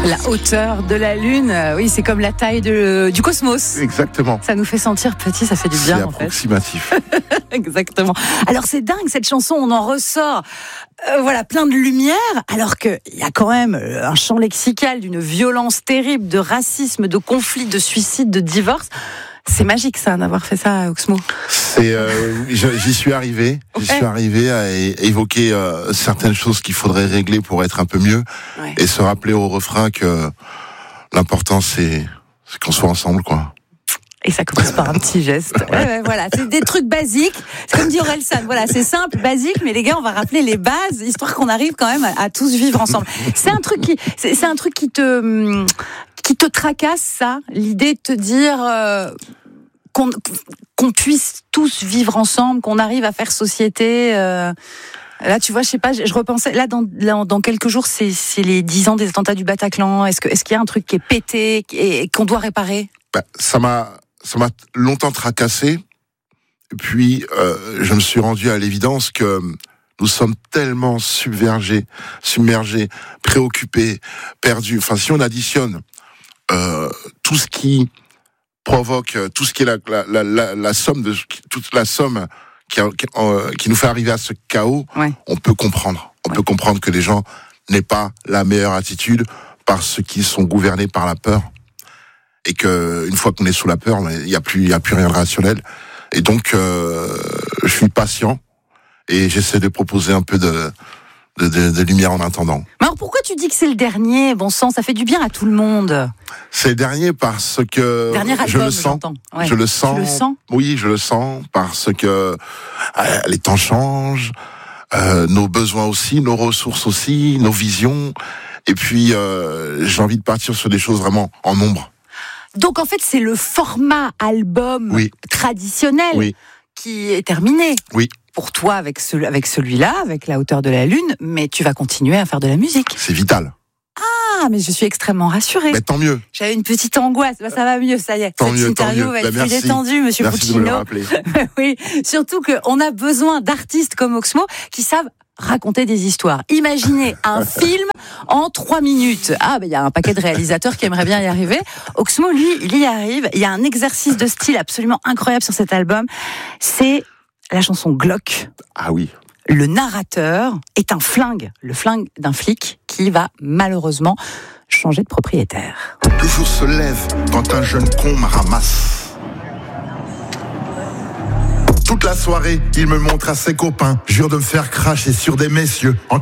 La hauteur de la Lune, oui, c'est comme la taille du cosmos. Exactement. Ça nous fait sentir petit, ça fait du bien, c'est en fait. approximatif. Exactement. Alors, c'est dingue, cette chanson, on en ressort, plein de lumière, alors qu'il y a quand même un champ lexical d'une violence terrible, de racisme, de conflit, de suicide, de divorce. C'est magique, ça, d'avoir fait ça à Oxmo. J'y suis arrivé. J'y suis arrivé à évoquer certaines choses qu'il faudrait régler pour être un peu mieux, et se rappeler au refrain que l'important c'est qu'on soit ensemble, quoi. Et ça commence par un petit geste. Voilà, c'est des trucs basiques. C'est comme dit Orelsan. Voilà, c'est simple, basique, mais les gars, on va rappeler les bases, histoire qu'on arrive quand même à tous vivre ensemble. C'est un truc qui te tracasse, ça, l'idée de te dire qu'on puisse tous vivre ensemble, qu'on arrive à faire société. Là, tu vois, je sais pas, je repensais. Là, dans quelques jours, c'est les 10 ans des attentats du Bataclan. Est-ce qu'il y a un truc qui est pété et qu'on doit réparer? Ça m'a longtemps tracassé. Et puis, je me suis rendu à l'évidence que nous sommes tellement submergés, préoccupés, perdus. Enfin, si on additionne tout ce qui provoque, tout ce qui est la somme de toute la somme qui nous fait arriver à ce chaos, on peut comprendre. On peut comprendre que les gens n'aient pas la meilleure attitude parce qu'ils sont gouvernés par la peur. Et que une fois qu'on est sous la peur, il y a plus rien de rationnel. Et donc, je suis patient et j'essaie de proposer un peu de lumière en attendant. Mais alors pourquoi tu dis que c'est le dernier? Bon sang, ça fait du bien à tout le monde. C'est le dernier parce que je le sens. Ouais. Je le sens. Tu le sens? Oui, je le sens parce que les temps changent, nos besoins aussi, nos ressources aussi, nos visions. Et puis, j'ai envie de partir sur des choses vraiment en nombre. Donc en fait, c'est le format album traditionnel qui est terminé. Oui. Pour toi, avec celui-là, avec La hauteur de la Lune, mais tu vas continuer à faire de la musique. C'est vital. Ah, mais je suis extrêmement rassurée. Mais tant mieux. J'avais une petite angoisse. Ça va mieux, ça y est. Cette interview va être plus détendue, monsieur Puccino. Merci de me le rappeler. Oui, surtout qu'on a besoin d'artistes comme Oxmo qui savent raconter des histoires. Imaginez un film en 3 minutes. Ah, il y a un paquet de réalisateurs qui aimeraient bien y arriver. Oxmo, lui, il y arrive. Il y a un exercice de style absolument incroyable sur cet album. C'est la chanson Glock. Ah oui. Le narrateur est un flingue, le flingue d'un flic qui va malheureusement changer de propriétaire. Le jour se lève quand un jeune con me ramasse. Toute la soirée, il me montre à ses copains, jure de me faire cracher sur des messieurs. En